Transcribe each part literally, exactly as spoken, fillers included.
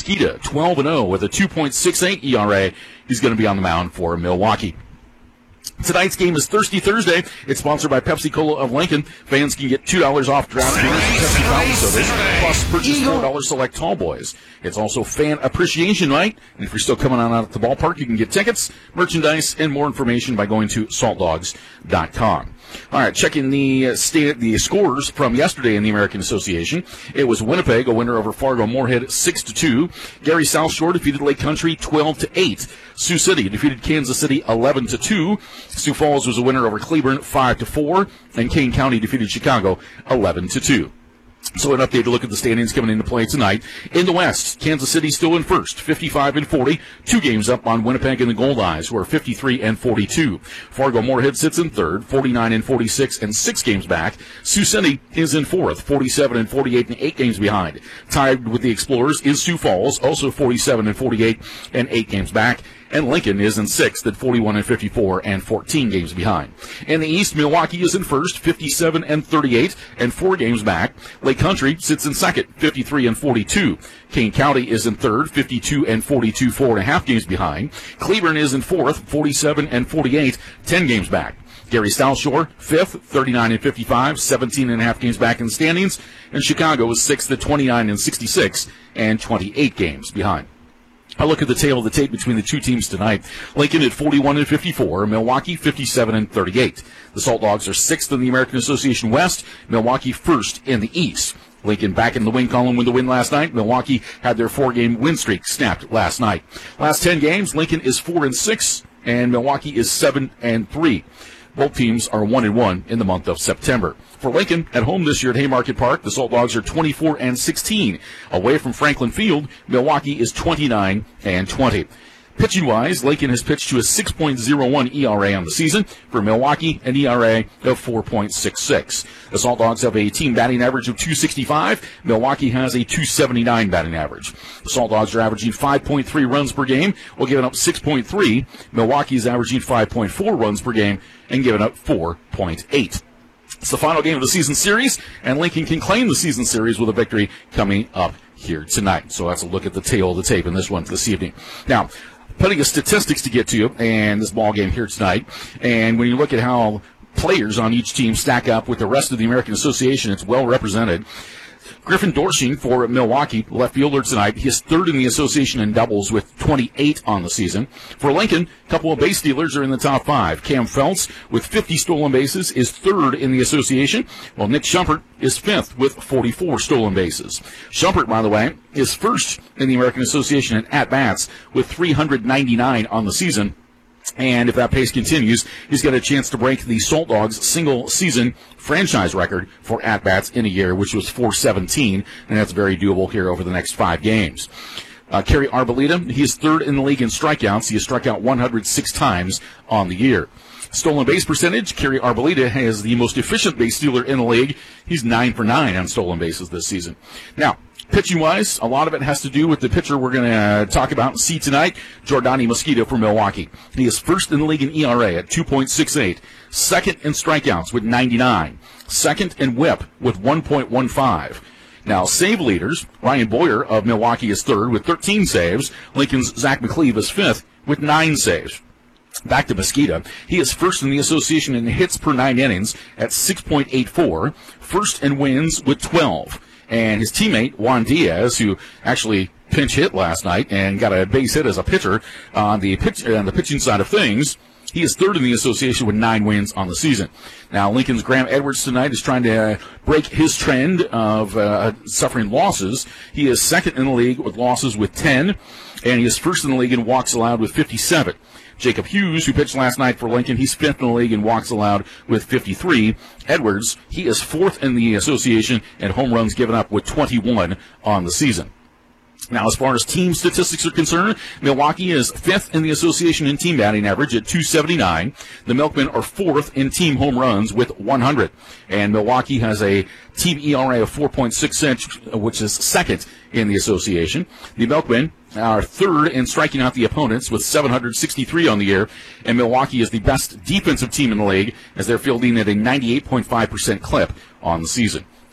Mosqueda, twelve and oh with a two point six eight E R A. He's going to be on the mound for Milwaukee. Tonight's game is Thirsty Thursday. It's sponsored by Pepsi Cola of Lincoln. Fans can get two dollars off draft beers and Pepsi fountain sodas, plus purchase four dollars select tall boys. It's also Fan Appreciation Night, and if you're still coming on out at the ballpark, you can get tickets, merchandise, and more information by going to salt dogs dot com. All right, checking the uh, state, the scores from yesterday in the American Association. It was Winnipeg, a winner over Fargo Moorhead, six to two. Gary South Shore defeated Lake Country, twelve to eight. Sioux City defeated Kansas City, eleven to two. Sioux Falls was a winner over Cleburne, five to four, and Kane County defeated Chicago, eleven to two. So an update to look at the standings coming into play tonight. In the West, Kansas City still in first, fifty-five and forty, two games up on Winnipeg and the Goldeyes, who are fifty-three and forty-two. Fargo Moorhead sits in third, forty-nine and forty-six, and six games back. Sioux City is in fourth, forty-seven and forty-eight, and eight games behind. Tied with the Explorers is Sioux Falls, also forty-seven and forty-eight, and eight games back. And Lincoln is in sixth at forty-one and fifty-four and fourteen games behind. In the East, Milwaukee is in first, fifty-seven and thirty-eight and four games back. Lake Country sits in second, fifty-three and forty-two. Kane County is in third, fifty-two and forty-two, four and a half games behind. Cleburne is in fourth, forty-seven and forty-eight, ten games back. Gary South Shore, fifth, thirty-nine and fifty-five, seventeen and a half games back in the standings. And Chicago is sixth at twenty-nine and sixty-six and twenty-eight games behind. I'll look at the tail of the tape between the two teams tonight. Lincoln at forty-one and fifty-four, Milwaukee fifty-seven and thirty-eight. The Salt Dogs are sixth in the American Association West, Milwaukee first in the East. Lincoln back in the win column with the win last night. Milwaukee had their four-game win streak snapped last night. Last ten games, Lincoln is four and six, and Milwaukee is seven and three. Both teams are one and one in the month of September. For Lincoln, at home this year at Haymarket Park, the Salt Dogs are twenty-four and sixteen. Away from Franklin Field, Milwaukee is twenty-nine and twenty. Pitching-wise, Lincoln has pitched to a six point oh one E R A on the season. For Milwaukee, an E R A of four point six six. The Salt Dogs have a team batting average of two sixty-five. Milwaukee has a two seventy-nine batting average. The Salt Dogs are averaging five point three runs per game, while giving up six point three. Milwaukee is averaging five point four runs per game and giving up four point eight. It's the final game of the season series, and Lincoln can claim the season series with a victory coming up here tonight. So that's a look at the tail of the tape in this one this evening. Now, plenty of statistics to get to and this ball game here tonight. And when you look at how players on each team stack up with the rest of the American Association, it's well represented. Griffin Dorshing for Milwaukee, left fielder tonight. He is third in the association in doubles with twenty-eight on the season. For Lincoln, a couple of base stealers are in the top five. Cam Feltz with fifty stolen bases is third in the association, while Nick Schumpert is fifth with forty-four stolen bases. Schumpert, by the way, is first in the American Association in at-bats with three hundred ninety-nine on the season. And if that pace continues, he's got a chance to break the Salt Dogs single-season franchise record for at-bats in a year, which was four seventeen, and that's very doable here over the next five games. Uh, Kerry Arboleda, he is third in the league in strikeouts. He has struck out one hundred six times on the year. Stolen base percentage, Kerry Arboleda has the most efficient base stealer in the league. He's nine for nine on stolen bases this season. Now, pitching-wise, a lot of it has to do with the pitcher we're going to talk about and see tonight, Jordani Mosqueda for Milwaukee. He is first in the league in E R A at two point six eight, second in strikeouts with ninety-nine, second in whip with one point one five. Now, save leaders, Ryan Boyer of Milwaukee is third with thirteen saves. Lincoln's Zach McCleve is fifth with nine saves. Back to Mosqueda. He is first in the association in hits per nine innings at six point eight four, first in wins with twelve. And his teammate, Juan Diaz, who actually pinch hit last night and got a base hit as a pitcher on the pitch, on the pitching side of things, he is third in the association with nine wins on the season. Now, Lincoln's Graham Edwards tonight is trying to uh, break his trend of uh, suffering losses. He is second in the league with losses with ten, and he is first in the league in walks allowed with fifty-seven. Jacob Hughes, who pitched last night for Lincoln, he's fifth in the league in walks allowed with fifty-three. Edwards, he is fourth in the association and home runs given up with twenty-one on the season. Now, as far as team statistics are concerned, Milwaukee is fifth in the association in team batting average at two seventy-nine. The Milkmen are fourth in team home runs with one hundred. And Milwaukee has a team E R A of four point six six, which is second in the association. The Milkmen are third in striking out the opponents with seven hundred sixty-three on the year. And Milwaukee is the best defensive team in the league as they're fielding at a ninety-eight point five percent clip on the season.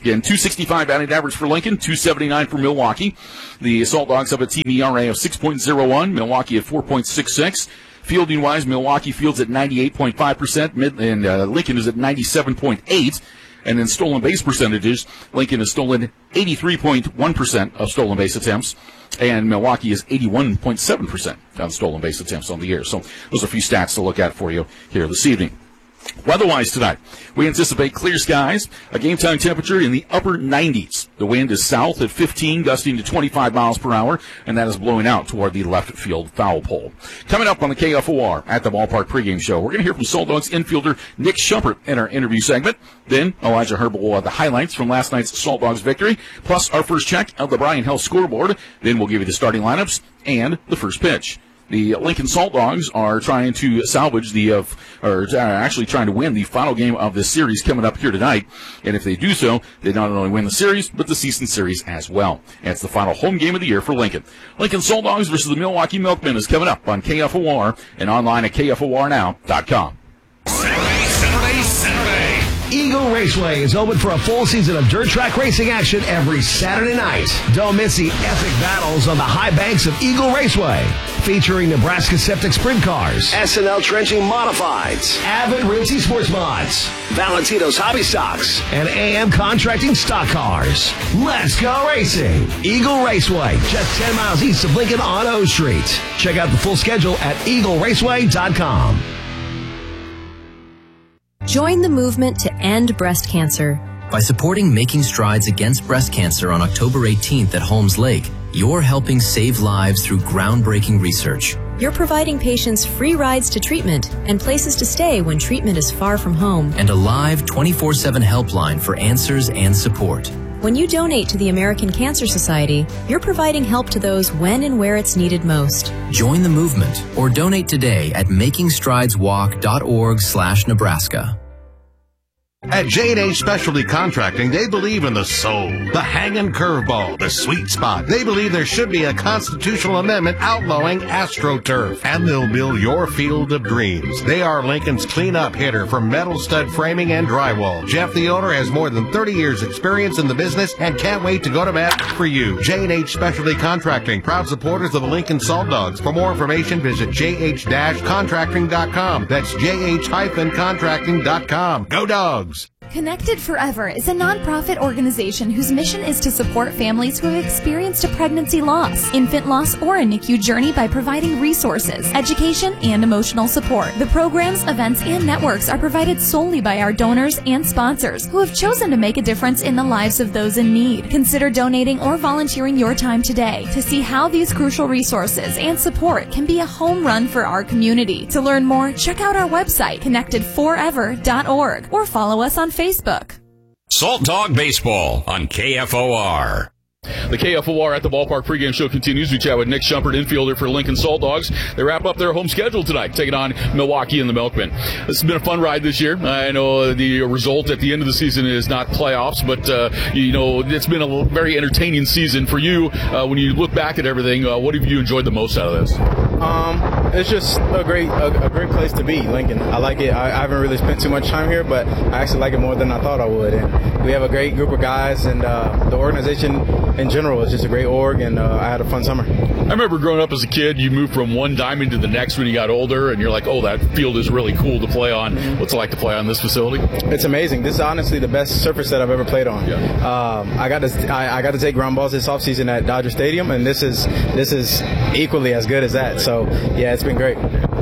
Again, two sixty-five batting average for Lincoln, two seventy-nine for Milwaukee. The Salt Dogs have a team E R A of six point oh one, Milwaukee at four point six six. Fielding-wise, Milwaukee fields at ninety-eight point five percent, and uh, Lincoln is at ninety-seven point eight. And then stolen base percentages, Lincoln has stolen eighty-three point one percent of stolen base attempts, and Milwaukee is eighty-one point seven percent on stolen base attempts on the year. So those are a few stats to look at for you here this evening. Weather-wise tonight, we anticipate clear skies, a game-time temperature in the upper nineties. The wind is south at fifteen, gusting to twenty-five miles per hour, and that is blowing out toward the left field foul pole. Coming up on the K F O R at the Ballpark pregame show, we're going to hear from Salt Dogs infielder Nick Shumpert in our interview segment. Then Elijah Herbal will have the highlights from last night's Salt Dogs victory, plus our first check of the Bryan Health scoreboard. Then we'll give you the starting lineups and the first pitch. The Lincoln Salt Dogs are trying to salvage the, uh, or actually trying to win the final game of this series coming up here tonight. And if they do so, they not only win the series, but the season series as well. And it's the final home game of the year for Lincoln. Lincoln Salt Dogs versus the Milwaukee Milkmen is coming up on K F O R and online at K F O R now dot com. Saturday, Saturday, Saturday. Eagle Raceway is open for a full season of dirt track racing action every Saturday night. Don't miss the epic battles on the high banks of Eagle Raceway, featuring Nebraska Septic Sprint Cars, S N L Trenching Modifieds, Avid Rincy Sports Mods, Valentino's Hobby Stocks, and A M Contracting Stock Cars. Let's go racing! Eagle Raceway, just ten miles east of Lincoln on O Street. Check out the full schedule at eagle raceway dot com. Join the movement to end breast cancer. By supporting Making Strides Against Breast Cancer on October eighteenth at Holmes Lake, you're helping save lives through groundbreaking research. You're providing patients free rides to treatment and places to stay when treatment is far from home. And a live twenty-four seven helpline for answers and support. When you donate to the American Cancer Society, you're providing help to those when and where it's needed most. Join the movement or donate today at making strides walk dot org slash Nebraska. At J and H Specialty Contracting, they believe in the soul, the hanging curveball, the sweet spot. They believe there should be a constitutional amendment outlawing AstroTurf, and they'll build your field of dreams. They are Lincoln's clean-up hitter for metal stud framing and drywall. Jeff, the owner, has more than thirty years experience in the business and can't wait to go to bat for you. J and H Specialty Contracting, proud supporters of the Lincoln Salt Dogs. For more information, visit j h dash contracting dot com. That's j h dash contracting dot com. Go Dogs! Connected Forever is a nonprofit organization whose mission is to support families who have experienced a pregnancy loss, infant loss, or a N I C U journey by providing resources, education, and emotional support. The programs, events, and networks are provided solely by our donors and sponsors who have chosen to make a difference in the lives of those in need. Consider donating or volunteering your time today to see how these crucial resources and support can be a home run for our community. To learn more, check out our website, connected forever dot org, or follow us on Facebook. Salt Dog Baseball on K F O R. The K F O R at the Ballpark pregame show continues. We chat with Nick Shumpert, infielder for Lincoln Salt Dogs. They wrap up their home schedule tonight, taking on Milwaukee and the Milkmen. This has been a fun ride this year. I know the result at the end of the season is not playoffs, but, uh, you know, it's been a very entertaining season for you. Uh, when you look back at everything, uh, what have you enjoyed the most out of this? Um, it's just a great a, a great place to be, Lincoln. I like it. I, I haven't really spent too much time here, but I actually like it more than I thought I would. And we have a great group of guys, and uh, the organization in general is just a great org, and uh, I had a fun summer. I remember growing up as a kid, you moved from one diamond to the next when you got older, and you're like, oh, that field is really cool to play on. Mm-hmm. What's it like to play on this facility? It's amazing. This is honestly the best surface that I've ever played on. Yeah. Um, I got to I, I got to take ground balls this offseason at Dodger Stadium, and this is this is equally as good as that. So, yeah, it's been great.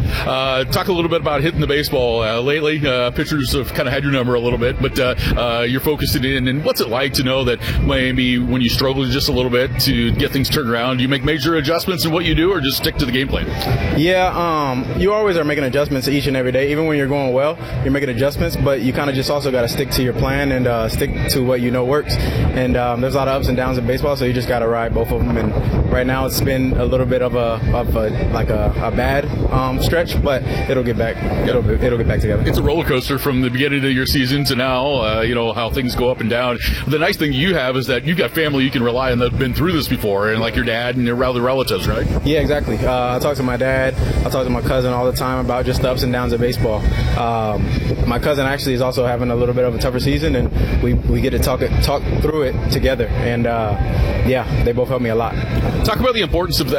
Uh, talk a little bit about hitting the baseball uh, lately. Uh, pitchers have kind of had your number a little bit, but uh, uh, you're focusing in. And what's it like to know that maybe when you struggle just a little bit to get things turned around, do you make major adjustments in what you do, or just stick to the game plan? Yeah, um, you always are making adjustments each and every day. Even when you're going well, you're making adjustments, but you kind of just also got to stick to your plan and uh, stick to what you know works. And um, there's a lot of ups and downs in baseball, so you just got to ride both of them. And right now, it's been a little bit of a, of a like a, a bad um, stretch. stretch, but it'll get back. It'll it'll get back together. It's a roller coaster from the beginning of your season to now. Uh, you know how things go up and down. The nice thing you have is that you've got family you can rely on that've been through this before, and like your dad and your other relatives, right? Yeah, exactly. Uh, I talk to my dad. I talk to my cousin all the time about just the ups and downs of baseball. Um, my cousin actually is also having a little bit of a tougher season, and we, we get to talk it, talk through it together. And uh, yeah, they both help me a lot. Talk about the importance of